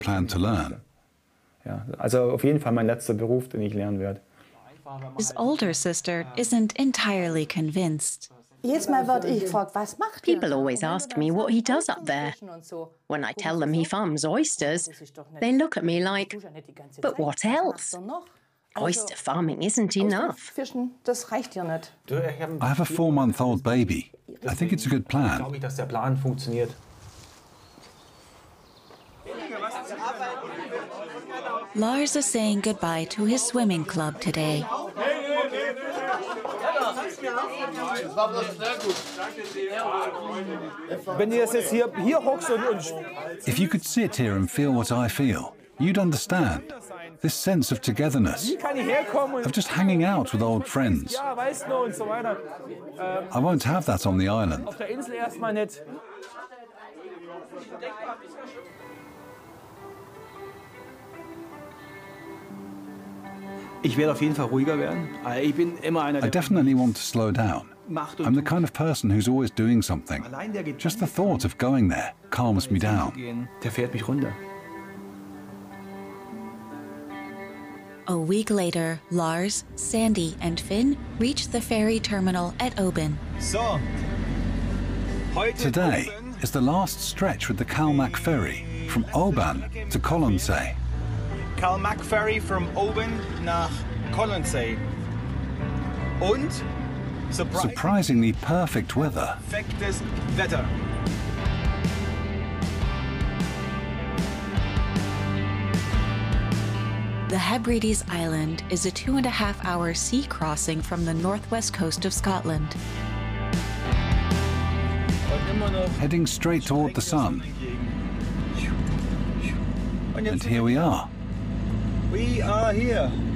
plan to learn. Ja, also auf jeden Fall mein letzter Beruf, den ich lernen werde. His older sister isn't entirely convinced. People always ask me what he does up there. When I tell them he farms oysters, they look at me like, but what else? Oyster farming isn't enough. I have a 4-month-old baby. I think it's a good plan. Glaube ich, dass der Plan funktioniert. Lars is saying goodbye to his swimming club today. Wenn du jetzt hier hockst und If you could sit here and feel what I feel, you'd understand. This sense of togetherness, kann ich herkommen of just hanging out with old friends. ja, weißt du und so weiter. I won't have that on the island. Auf der Insel erstmal nicht. Ich werde auf jeden Fall ruhiger werden. Ich bin immer einer, I der definitely want to slow down. macht I'm und the kind of person who's always doing something. allein der Just the thought of going there calms me down. gehen, der fährt mich runter. A week later, Lars, Sandy, and Finn reach the ferry terminal at Oban. So. Heute Today oben is the last stretch with the Kalmak ferry from Oban to Colonsay. Kalmak Ferry from Oban nach Colonsay. Und Surprisingly perfect weather. perfektes Wetter. The Hebrides Island is a 2.5-hour sea crossing from the northwest coast of Scotland. Heading straight toward the sun. And here we are. We are here.